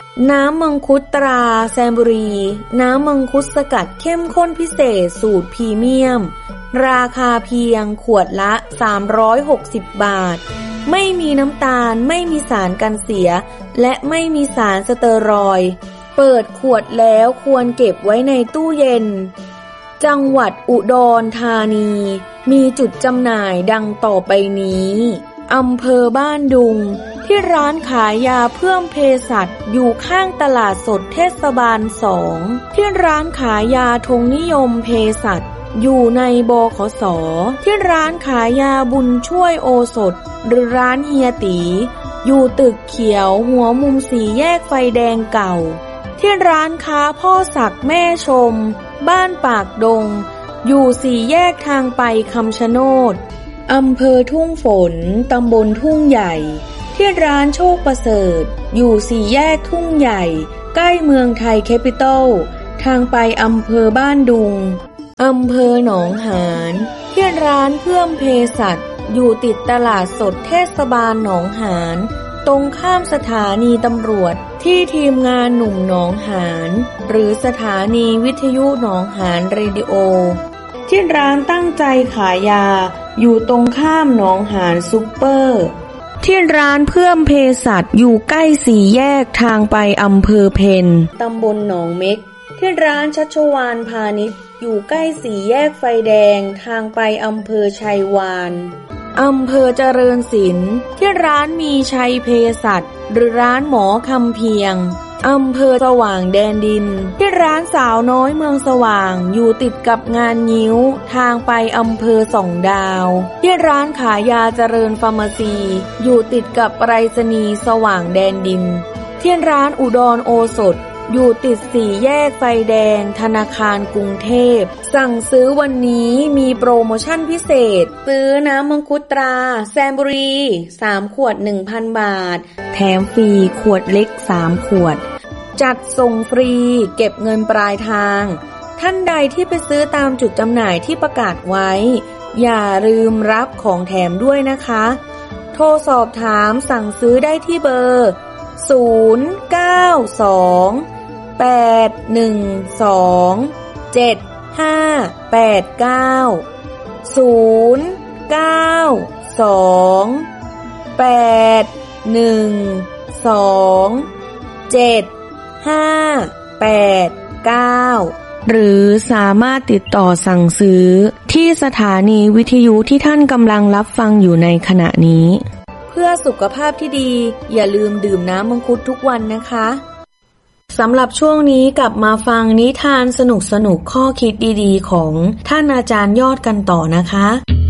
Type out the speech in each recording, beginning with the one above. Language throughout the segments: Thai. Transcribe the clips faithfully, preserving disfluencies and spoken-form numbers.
น้ำมังคุดตราแซมบุรีน้ำมังคุดสกัดเข้มข้นพิเศษสูตรพรีเมียมราคาเพียงขวดละสามร้อยหกสิบบาทไม่มีน้ำตาลไม่มีสารกันเสียและไม่มีสารสเตอรอยด์เปิดขวดแล้วควรเก็บไว้ในตู้เย็นจังหวัดอุดรธานีมีจุดจำหน่ายดังต่อไปนี้อำเภอบ้านดุงที่ร้านขายยาเพื่อมเภสัชอยู่ข้างตลาดสดเทศบาลสองที่ร้านขายยาธงนิยมเภสัชอยู่ในบขส.ที่ร้านขายยาบุญช่วยโอสถหรือร้านเฮียตีอยู่ตึกเขียวหัวมุมสี่แยกไฟแดงเก่าที่ร้านค้าพ่อศักดิ์แม่ชมบ้านปากดงอยู่สี่แยกทางไปคำชะโนดอำเภอทุ่งฝนตำบลทุ่งใหญ่ที่ร้านโชคประเสริฐอยู่สี่แยกทุ่งใหญ่ใกล้เมืองไทยแคปิตอลทางไปอำเภอบ้านดุงอำเภอหนองหานที่ร้านเพื่อมเภสัชอยู่ติดตลาดสดเทศบาลหนองหานตรงข้ามสถานีตำรวจที่ทีมงานหนุ่มหนองหานหรือสถานีวิทยุหนองหานเรดิโอที่ร้านตั้งใจขายยาอยู่ตรงข้ามหนองหานซุปเปอร์ที่ร้านเพื่อมเภสัชอยู่ใกล้สี่แยกทางไปอำเภอเพนตำบลหนองเม็กที่ร้านชัชวาลพาณิชย์อยู่ใกล้สี่แยกไฟแดงทางไปอำเภอชัยวานอำเภอเจริญศิลป์ที่ร้านมีชัยเภสัชหรือร้านหมอคำเพียงอำเภอสว่างแดนดินที่ร้านสาวน้อยเมืองสว่างอยู่ติดกับงานงิ้วทางไปอำเภอสองดาวที่ร้านขายยาเจริญฟาร์มาซีอยู่ติดกับไปรษณีย์สว่างแดนดินที่ร้านอุดรโอสถอยู่ติดสี่แยกไฟแดงธนาคารกรุงเทพสั่งซื้อวันนี้มีโปรโมชั่นพิเศษซื้อน้ำมังคุดตราแซมบุรีสามขวด หนึ่งพัน บาทแถมฟรีขวดเล็กสามขวดจัดส่งฟรีเก็บเงินปลายทางท่านใดที่ไปซื้อตามจุดจำหน่ายที่ประกาศไว้อย่าลืมรับของแถมด้วยนะคะโทรสอบถามสั่งซื้อได้ที่เบอร์ศูนย์ เก้า สอง แปด หนึ่ง สอง เจ็ด ห้า แปด เก้า ศูนย์ เก้า สอง แปด หนึ่ง สอง เจ็ด ห้า แปด เก้าหรือสามารถติดต่อสั่งซื้อที่สถานีวิทยุที่ท่านกำลังรับฟังอยู่ในขณะนี้เพื่อสุขภาพที่ดีอย่าลืมดื่มน้ำมังคุดทุกวันนะคะสำหรับช่วงนี้กลับมาฟังนิทานสนุกๆข้อคิดดีๆของท่านอาจารย์ยอดกันต่อนะคะ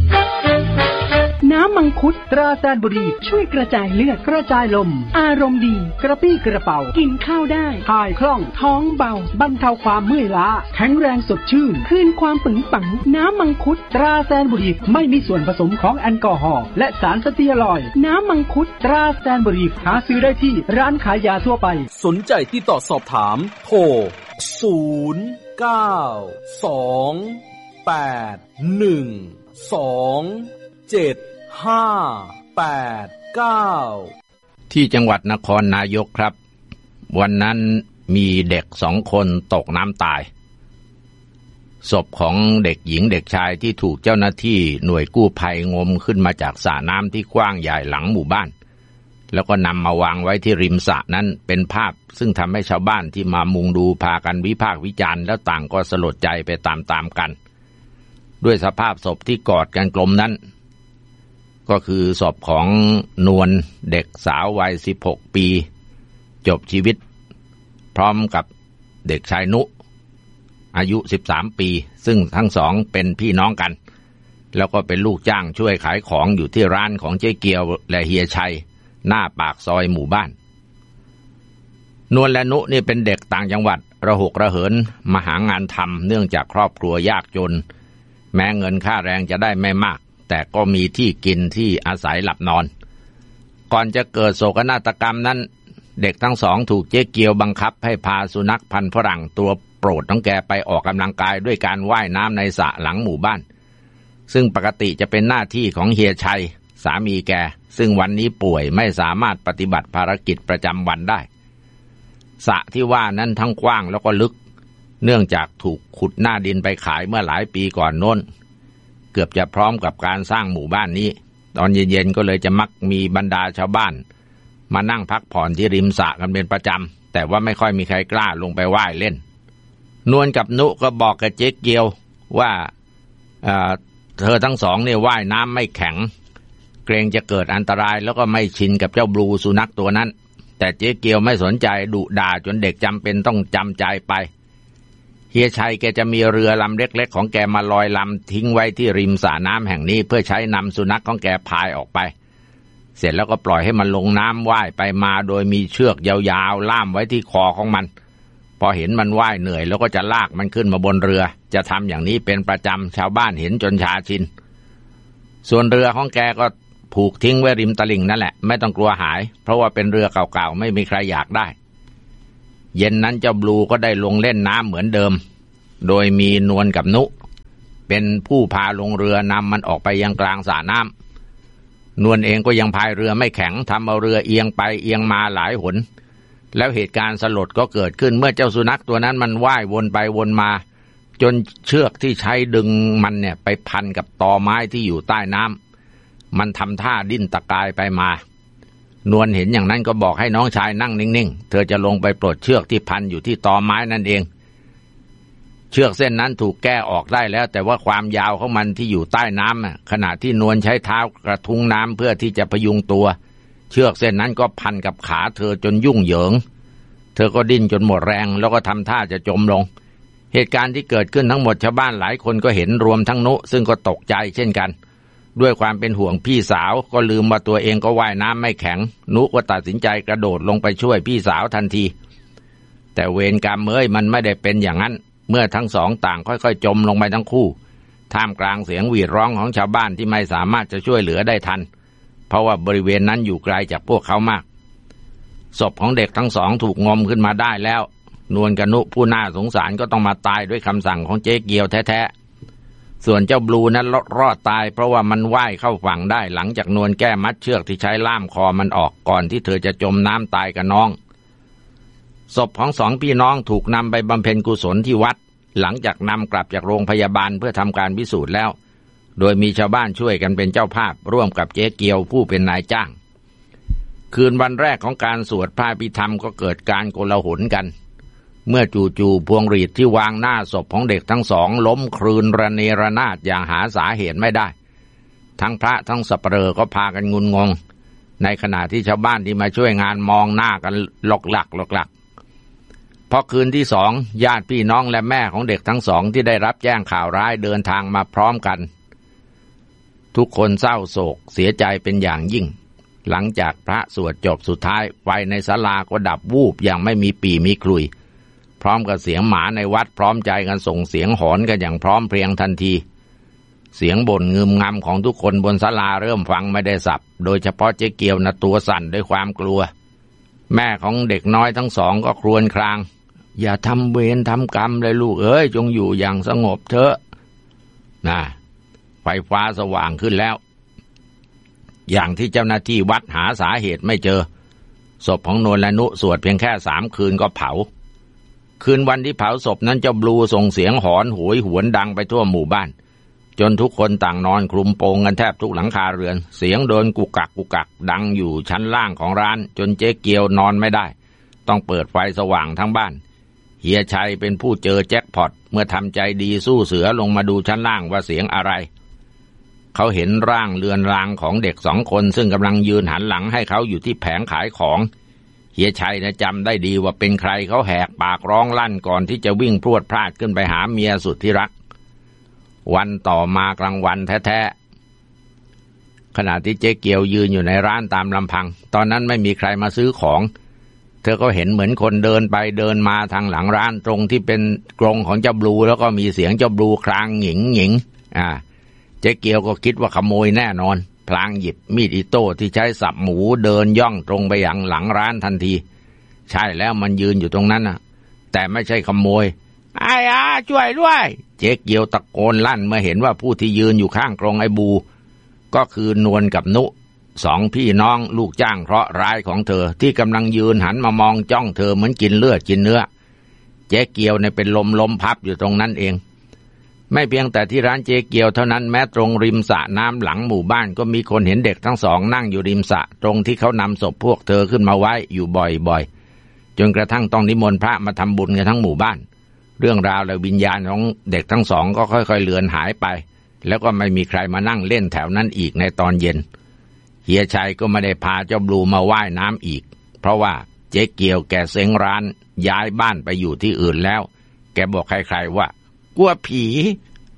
น้ำมังคุดตราแซนบุรีช่วยกระจายเลือดกระจายลมอารมณ์ดีกระปี้กระเป๋ากินข้าวได้ถ่ายคล่องท้องเบาบรรเทาความเมื่อยล้าแข็งแรงสดชื่นคืนความปึงปังน้ำมังคุดตราแซนบุรีไม่มีส่วนผสมของแอลกอฮอล์และสารสเตียรอยด์น้ำมังคุดตราแซนบุรีหาซื้อได้ที่ร้านขายยาทั่วไปสนใจติดต่อสอบถามโทรศูนย์ เก้า สอง แปด หนึ่ง สอง เจ็ดห้า แปด เก้าที่จังหวัดนครนายกครับวันนั้นมีเด็กสองคนตกน้ำตายศพของเด็กหญิงเด็กชายที่ถูกเจ้าหน้าที่หน่วยกู้ภัยงมขึ้นมาจากสระน้ำที่กว้างใหญ่หลังหมู่บ้านแล้วก็นำมาวางไว้ที่ริมสระนั้นเป็นภาพซึ่งทำให้ชาวบ้านที่มามุงดูพากันวิพากษ์วิจารณ์แล้วต่างก็สลดใจไปตามๆกันด้วยสภาพศพที่กอดกันกลมนั้นก็คือศพของนวลเด็กสาววัยสิบหกปีจบชีวิตพร้อมกับเด็กชายนุอายุสิบสามปีซึ่งทั้งสองเป็นพี่น้องกันแล้วก็เป็นลูกจ้างช่วยขายของอยู่ที่ร้านของเจ๊เกียวและเฮียชัยหน้าปากซอยหมู่บ้านนวลและนุนี่เป็นเด็กต่างจังหวัดระหกระเหินมาหางานทำเนื่องจากครอบครัวยากจนแม้เงินค่าแรงจะได้ไม่มากแต่ก็มีที่กินที่อาศัยหลับนอนก่อนจะเกิดโศกนาฏกรรมนั้นเด็กทั้งสองถูกเจ๊เกียวบังคับให้พาสุนัขพันธุ์ฝรั่งตัวโปรดของแกไปออกกำลังกายด้วยการว่ายน้ำในสระหลังหมู่บ้านซึ่งปกติจะเป็นหน้าที่ของเฮียชัยสามีแกซึ่งวันนี้ป่วยไม่สามารถปฏิบัติภารกิจประจำวันได้สระที่ว่านั้นทั้งกว้างแล้วก็ลึกเนื่องจากถูกขุดหน้าดินไปขายเมื่อหลายปีก่อนโน้นเกือบจะพร้อมกับการสร้างหมู่บ้านนี้ตอนเย็นๆก็เลยจะมักมีบรรดาชาวบ้านมานั่งพักผ่อนที่ริมสระกันเป็นประจำแต่ว่าไม่ค่อยมีใครกล้าลงไปว่ายเล่นนวลกับนุก็บอกกับเจ๊เกียวว่าเอ่อเธอทั้งสองเนี่ยว่ายน้ำไม่แข็งเกรงจะเกิดอันตรายแล้วก็ไม่ชินกับเจ้าบลูสุนัขตัวนั้นแต่เจ๊เกียวไม่สนใจดุด่าจนเด็กจำเป็นต้องจำใจไปเฮียชัยแกจะมีเรือลำเล็กๆของแกมาลอยลำทิ้งไว้ที่ริมสระน้ำแห่งนี้เพื่อใช้นำสุนัขของแกพายออกไปเสร็จแล้วก็ปล่อยให้มันลงน้ำว่ายไปมาโดยมีเชือกยาวๆล่ามไว้ที่คอของมันพอเห็นมันว่ายเหนื่อยแล้วก็จะลากมันขึ้นมาบนเรือจะทำอย่างนี้เป็นประจำชาวบ้านเห็นจนชาชินส่วนเรือของแกก็ผูกทิ้งไว้ริมตลิ่งนั่นแหละไม่ต้องกลัวหายเพราะว่าเป็นเรือเก่าๆไม่มีใครอยากได้เย็นนั้นเจ้าบลูก็ได้ลงเล่นน้ำเหมือนเดิมโดยมีนวลกับนุเป็นผู้พาลงเรือนำมันออกไปยังกลางสระน้ำนวลเองก็ยังพายเรือไม่แข็งทำเอาเรือเอียงไปเอียงมาหลายหนแล้วเหตุการณ์สลดก็เกิดขึ้นเมื่อเจ้าสุนัขตัวนั้นมันว่ายวนไปวนมาจนเชือกที่ใช้ดึงมันเนี่ยไปพันกับตอไม้ที่อยู่ใต้น้ำมันทำท่าดิ้นตะกายไปมานวลเห็นอย่างนั้นก็บอกให้น้องชายนั่งนิ่งๆเธอจะลงไปปลดเชือกที่พันอยู่ที่ตอไม้นั่นเองเชือกเส้นนั้นถูกแก้ออกได้แล้วแต่ว่าความยาวของมันที่อยู่ใต้น้ำขณะที่นวลใช้เท้ากระทุ้งน้ำเพื่อที่จะพยุงตัวเชือกเส้นนั้นก็พันกับขาเธอจนยุ่งเหยิงเธอก็ดิ้นจนหมดแรงแล้วก็ทำท่าจะจมลงเหตุการณ์ที่เกิดขึ้นทั้งหมดชาวบ้านหลายคนก็เห็นรวมทั้งนุซึ่งก็ตกใจเช่นกันด้วยความเป็นห่วงพี่สาวก็ลืมว่าตัวเองก็ว่ายน้ำไม่แข็งนุก็ตัดสินใจกระโดดลงไปช่วยพี่สาวทันทีแต่เวรกรรมเอ้ยมันไม่ได้เป็นอย่างนั้นเมื่อทั้งสองต่างค่อยๆจมลงไปทั้งคู่ท่ามกลางเสียงหวีดร้องของชาวบ้านที่ไม่สามารถจะช่วยเหลือได้ทันเพราะว่าบริเวณนั้นอยู่ไกลจากพวกเขามากศพของเด็กทั้งสองถูกงมขึ้นมาได้แล้วนวลกับนุผู้น่าสงสารก็ต้องมาตายด้วยคำสั่งของเจ๊เกียวแท้ๆส่วนเจ้าบลูนั้นรอดตายเพราะว่ามันว่ายเข้าฝั่งได้หลังจากนวลแก้มัดเชือกที่ใช้ล่ามคอมันออกก่อนที่เธอจะจมน้ำตายกับน้องศพของสองพี่น้องถูกนำไปบำเพ็ญกุศลที่วัดหลังจากนำกลับจากโรงพยาบาลเพื่อทำการพิสูจน์แล้วโดยมีชาวบ้านช่วยกันเป็นเจ้าภาพร่วมกับเจ๊เกียวผู้เป็นนายจ้างคืนวันแรกของการสวดพระอภิธรรมก็เกิดการโกลาหลกันเมื่อจู่ๆพวงหรีดที่วางหน้าศพของเด็กทั้งสองล้มคลืนระเนระนาดอย่างหาสาเหตุไม่ได้ทั้งพระทั้งสัปเหร่อก็พากันงุนงงในขณะที่ชาวบ้านที่มาช่วยงานมองหน้ากันหลอกหลักหลอกหลักพอคืนที่สองญาติพี่น้องและแม่ของเด็กทั้งสองที่ได้รับแจ้งข่าวร้ายเดินทางมาพร้อมกันทุกคนเศร้าโศกเสียใจเป็นอย่างยิ่งหลังจากพระสวดจบสุดท้ายไฟในศาลาก็ดับวูบอย่างไม่มีปี่มีคลุยพร้อมกับเสียงหมาในวัดพร้อมใจกันส่งเสียงหอนกันอย่างพร้อมเพรียงทันทีเสียงบ่นงึมงำของทุกคนบนศาลาเริ่มฟังไม่ได้สับโดยเฉพาะเจ๊เกียวนะตัวสั่นด้วยความกลัวแม่ของเด็กน้อยทั้งสองก็ครวญครางอย่าทำเวรทำกรรมเลยลูกเอ้ยจงอยู่อย่างสงบเถอะนะไฟฟ้าสว่างขึ้นแล้วอย่างที่เจ้าหน้าที่วัดหาสาเหตุไม่เจอศพของนวลและนุสวดเพียงแค่สามคืนก็เผาคืนวันที่เผาศพนั้นเจ้าบลูส่งเสียงหอนโหยหวนดังไปทั่วหมู่บ้านจนทุกคนต่างนอนคลุมโปงกันแทบทุกหลังคาเรือนเสียงเดินกุกกักกุกกักดังอยู่ชั้นล่างของร้านจนเจ๊เกียวนอนไม่ได้ต้องเปิดไฟสว่างทั้งบ้านเฮียชัยเป็นผู้เจอแจ็คพอตเมื่อทำใจดีสู้เสือลงมาดูชั้นล่างว่าเสียงอะไรเขาเห็นร่างเลือนรางของเด็กสองคนซึ่งกำลังยืนหันหลังให้เขาอยู่ที่แผงขายของเฮียชัยนะจำได้ดีว่าเป็นใครเขาแหกปากร้องลั่นก่อนที่จะวิ่งพรวดพลาดขึ้นไปหาเมียสุดที่รักวันต่อมากลางวันแท้ๆขณะที่เจ๊เกียวยืนอยู่ในร้านตามลำพังตอนนั้นไม่มีใครมาซื้อของเธอก็เห็นเหมือนคนเดินไปเดินมาทางหลังร้านตรงที่เป็นกรงของเจ้าบลูแล้วก็มีเสียงเจ้าบลูคลางหงิงหงิงอ่าเจ๊เกียวก็คิดว่าขโมยแน่นอนพลางหยิบมีดอิโต้ที่ใช้สับหมูเดินย่องตรงไปยังหลังร้านทันทีใช่แล้วมันยืนอยู่ตรงนั้นนะแต่ไม่ใช่ขโมยไอ้อาช่วยด้วยเจ๊เกียวตะโกนลั่นเมื่อเห็นว่าผู้ที่ยืนอยู่ข้างกรงไอ้บูก็คือนวลกับนุสองพี่น้องลูกจ้างเคราะห์ร้ายของเธอที่กำลังยืนหันมามองจ้องเธอเหมือนกินเลือดกินเนื้อเจ๊เกียวเนี่ยเป็นลมล้มพับอยู่ตรงนั้นเองไม่เพียงแต่ที่ร้านเจ๊เกียวเท่านั้นแม้ตรงริมสระน้ำหลังหมู่บ้านก็มีคนเห็นเด็กทั้งสองนั่งอยู่ริมสระตรงที่เขานำศพพวกเธอขึ้นมาไว้อยู่บ่อยๆจนกระทั่งต้องนิมนต์พระมาทำบุญกันทั้งหมู่บ้านเรื่องราวและวิญญาณของเด็กทั้งสองก็ค่อยๆเลือนหายไปแล้วก็ไม่มีใครมานั่งเล่นแถวนั้นอีกในตอนเย็นเฮียชัยก็ไม่ได้พาเจ้าบลูมาว่ายน้ำอีกเพราะว่าเจ๊เกียวแกเซ้งร้านย้ายบ้านไปอยู่ที่อื่นแล้วแกบอกใครๆว่ากลัวผี